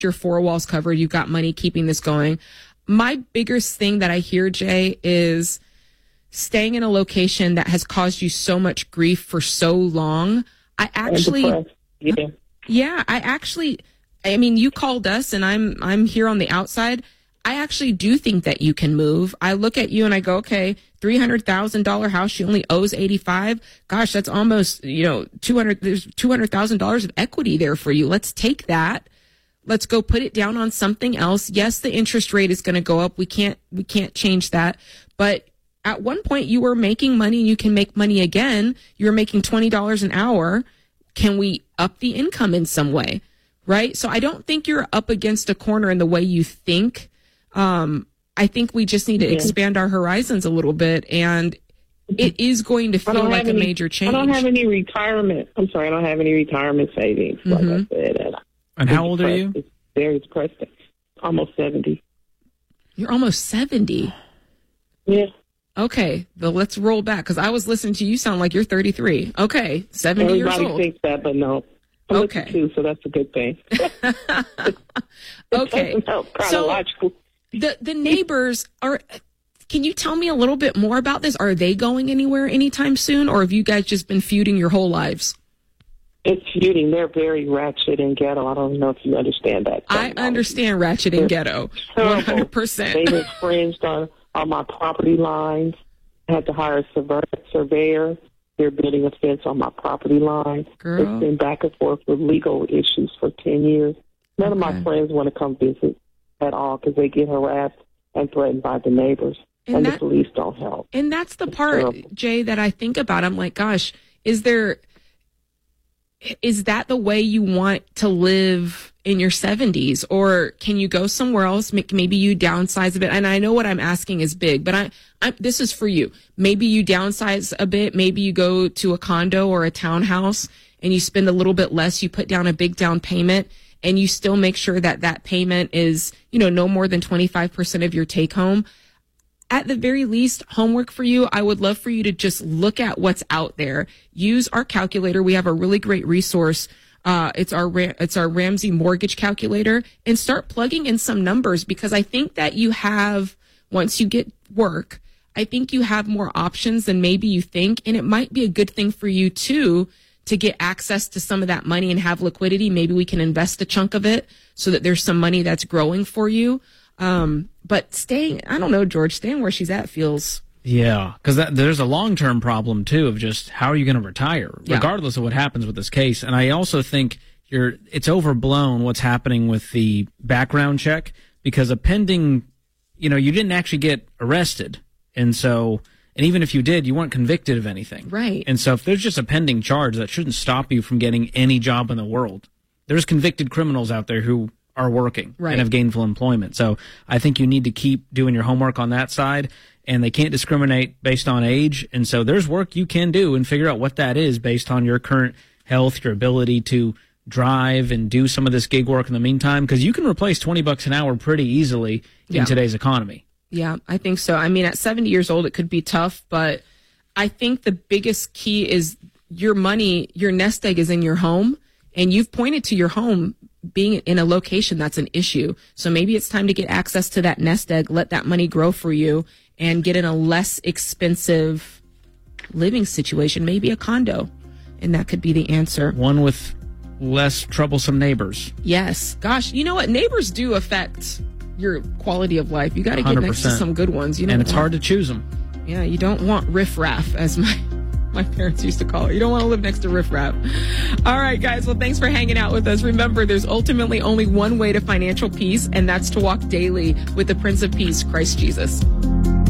your four walls covered. You've got money keeping this going. My biggest thing that I hear, Jay, is staying in a location that has caused you so much grief for so long. I mean, you called us and I'm here on the outside. I actually do think that you can move. I look at you and I go, okay, $300,000 house. She only owes 85. Gosh, that's almost, there's $200,000 of equity there for you. Let's take that. Let's go put it down on something else. Yes, the interest rate is going to go up. We can't change that. But at one point you were making money and you can make money again. You were making $20 an hour. Can we up the income in some way? Right? So I don't think you're up against a corner in the way you think. I think we just need to expand our horizons a little bit, and it is going to feel like a major change. I don't have any retirement. I'm sorry, I don't have any retirement savings, like I said. And how old are you? It's very depressing. Almost 70. You're almost 70? Yeah. Okay, well, let's roll back, because I was listening to you sound like you're 33. Okay, 70 years old. Everybody thinks that, but no. I'm okay. 52, so that's a good thing. Okay. Chronological. So the neighbors can you tell me a little bit more about this? Are they going anywhere anytime soon, or have you guys just been feuding your whole lives? It's feuding. They're very ratchet and ghetto. I don't know if you understand that. I understand ratchet and ghetto. 100%. They infringed on my property lines. I had to hire a surveyor. They're building a fence on my property line. Girl. It's been back and forth with legal issues for 10 years. None of my friends want to come visit at all because they get harassed and threatened by the neighbors, and the police don't help. And that's the part, Jay, that I think about. I'm like, gosh, is that the way you want to live in your 70s? Or can you go somewhere else? Maybe you downsize a bit. And I know what I'm asking is big, but this is for you. Maybe you downsize a bit. Maybe you go to a condo or a townhouse and you spend a little bit less. You put down a big down payment, and you still make sure that payment is, no more than 25% of your take home. At the very least, homework for you. I would love for you to just look at what's out there. Use our calculator. We have a really great resource. It's our Ramsey mortgage calculator, and start plugging in some numbers, because I think that you have, once you get work, I think you have more options than maybe you think. And it might be a good thing for you too, to get access to some of that money and have liquidity. Maybe we can invest a chunk of it so that there's some money that's growing for you. But staying where she's at feels. Yeah, because there's a long-term problem, too, of just how are you going to retire, regardless of what happens with this case. And I also think it's overblown what's happening with the background check, because a pending, you didn't actually get arrested. And even if you did, you weren't convicted of anything. Right. And so if there's just a pending charge, that shouldn't stop you from getting any job in the world. There's convicted criminals out there who are working and have gainful employment. So I think you need to keep doing your homework on that side, and they can't discriminate based on age. And so there's work you can do and figure out what that is based on your current health, your ability to drive and do some of this gig work in the meantime, because you can replace $20 an hour pretty easily in today's economy. Yeah, I think so. I mean, at 70 years old, it could be tough, but I think the biggest key is your money, your nest egg is in your home, and you've pointed to your home being in a location that's an issue. So maybe it's time to get access to that nest egg, let that money grow for you, and get in a less expensive living situation, maybe a condo. And that could be the answer. One with less troublesome neighbors. Yes. Gosh, you know what? Neighbors do affect your quality of life. You got to get next to some good ones. And it's hard to choose them. Yeah, you don't want riffraff, as my parents used to call it. You don't want to live next to riffraff. All right, guys. Well, thanks for hanging out with us. Remember, there's ultimately only one way to financial peace, and that's to walk daily with the Prince of Peace, Christ Jesus.